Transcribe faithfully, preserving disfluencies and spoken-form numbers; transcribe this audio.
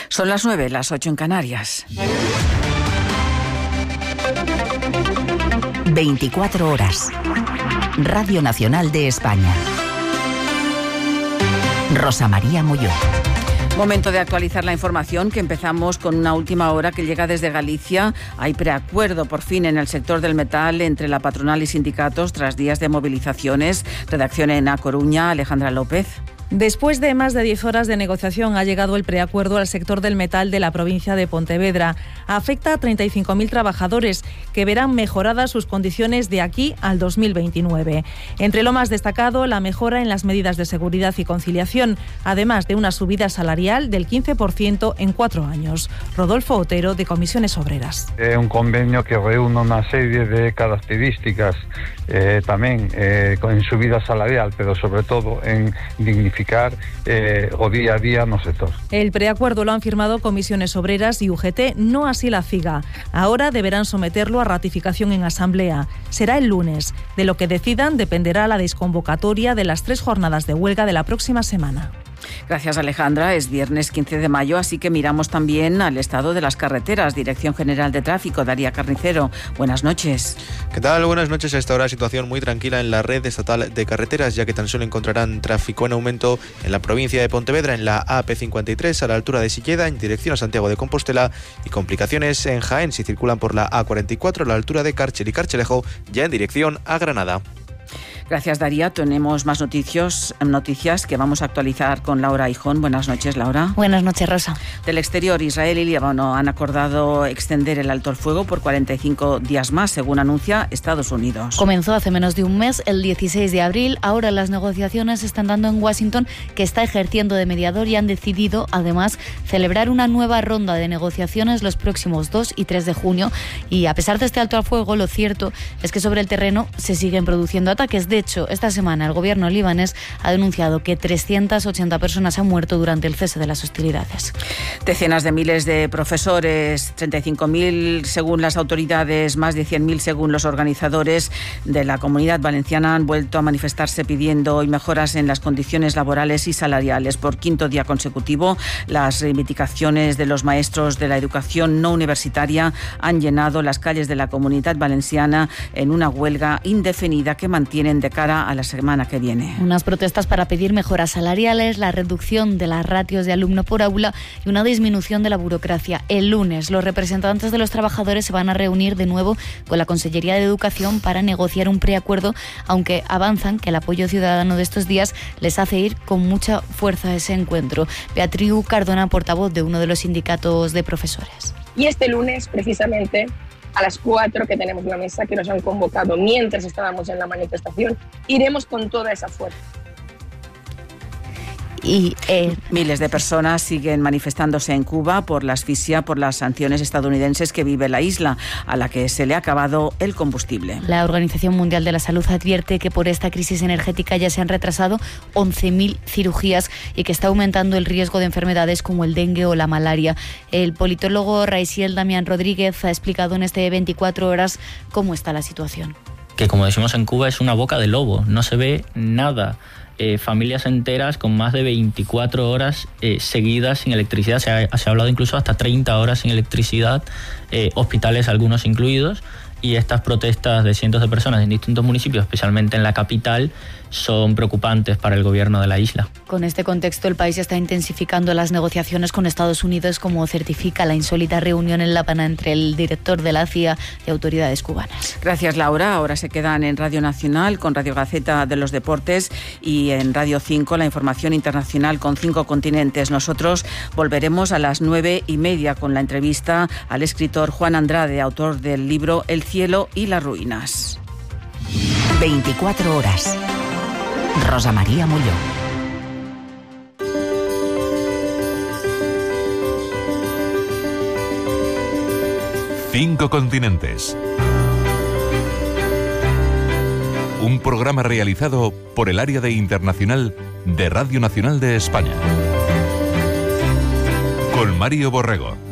Son las nueve, las ocho en Canarias. veinticuatro horas. Radio Nacional de España. Rosa María Molló. Momento de actualizar la información, que empezamos con una última hora que llega desde Galicia. Hay preacuerdo por fin en el sector del metal entre la patronal y sindicatos tras días de movilizaciones. Redacción en A Coruña, Alejandra López. Después de más de diez horas de negociación ha llegado el preacuerdo al sector del metal de la provincia de Pontevedra. Afecta a treinta y cinco mil trabajadores que verán mejoradas sus condiciones de aquí al dos mil veintinueve. Entre lo más destacado, la mejora en las medidas de seguridad y conciliación, además de una subida salarial del quince por ciento en cuatro años. Rodolfo Otero, de Comisiones Obreras. É un convenio que reúne unha serie de características eh, tamén eh, en subida salarial, pero sobre todo en dignificación Eh, o día a día no sector. El preacuerdo lo han firmado Comisiones Obreras y U G T, no así la CIGA. Ahora deberán someterlo a ratificación en asamblea. Será el lunes. De lo que decidan dependerá la desconvocatoria de las tres jornadas de huelga de la próxima semana. Gracias, Alejandra. Es viernes quince de mayo, así que miramos también al estado de las carreteras. Dirección General de Tráfico, Daría Carnicero. Buenas noches. ¿Qué tal? Buenas noches. A esta hora situación muy tranquila en la red estatal de carreteras, ya que tan solo encontrarán tráfico en aumento en la provincia de Pontevedra, en la A P cincuenta y tres, a la altura de Silleda, en dirección a Santiago de Compostela, y complicaciones en Jaén si circulan por la A cuarenta y cuatro, a la altura de Cárcher y Carchelejo, ya en dirección a Granada. Gracias, Daría. Tenemos más noticias, noticias que vamos a actualizar con Laura Hijón. Buenas noches, Laura. Buenas noches, Rosa. Del exterior, Israel y Líbano han acordado extender el alto el fuego por cuarenta y cinco días más, según anuncia Estados Unidos. Comenzó hace menos de un mes, el dieciséis de abril. Ahora las negociaciones se están dando en Washington, que está ejerciendo de mediador, y han decidido, además, celebrar una nueva ronda de negociaciones los próximos dos y tres de junio. Y a pesar de este alto al fuego, lo cierto es que sobre el terreno se siguen produciendo ataques. De De hecho, esta semana el gobierno libanés ha denunciado que trescientas ochenta personas han muerto durante el cese de las hostilidades. Decenas de miles de profesores, treinta y cinco mil según las autoridades, más de cien mil según los organizadores de la Comunidad Valenciana, han vuelto a manifestarse pidiendo hoy mejoras en las condiciones laborales y salariales. Por quinto día consecutivo, las reivindicaciones de los maestros de la educación no universitaria han llenado las calles de la Comunidad Valenciana en una huelga indefinida que mantienen de cara a la semana que viene. Unas protestas para pedir mejoras salariales, la reducción de las ratios de alumno por aula y una disminución de la burocracia. El lunes, los representantes de los trabajadores se van a reunir de nuevo con la Consellería de Educación para negociar un preacuerdo, aunque avanzan que el apoyo ciudadano de estos días les hace ir con mucha fuerza a ese encuentro. Beatriz Cardona, portavoz de uno de los sindicatos de profesores. Y este lunes, precisamente, a las cuatro, que tenemos una mesa que nos han convocado mientras estábamos en la manifestación, iremos con toda esa fuerza. Y eh, miles de personas siguen manifestándose en Cuba por la asfixia por las sanciones estadounidenses que vive la isla, a la que se le ha acabado el combustible. La Organización Mundial de la Salud advierte que por esta crisis energética ya se han retrasado once mil cirugías y que está aumentando el riesgo de enfermedades como el dengue o la malaria. El politólogo Raisiel Damián Rodríguez ha explicado en este veinticuatro horas cómo está la situación. Que, como decimos en Cuba, es una boca de lobo, no se ve nada. Eh, familias enteras con más de veinticuatro horas eh, seguidas sin electricidad, se ha, se ha hablado incluso hasta treinta horas sin electricidad, eh, hospitales algunos incluidos, y estas protestas de cientos de personas en distintos municipios, especialmente en la capital, son preocupantes para el gobierno de la isla. Con este contexto, el país está intensificando las negociaciones con Estados Unidos, como certifica la insólita reunión en La Habana entre el director de la C I A y autoridades cubanas. Gracias, Laura. Ahora se quedan en Radio Nacional con Radio Gaceta de los Deportes y en Radio cinco la información internacional con cinco continentes. Nosotros volveremos a las nueve y media con la entrevista al escritor Juan Andrade, autor del libro El cielo y las ruinas. veinticuatro horas. Rosa María Molló. Cinco continentes. Un programa realizado por el Área de Internacional de Radio Nacional de España. Con Mario Borrego.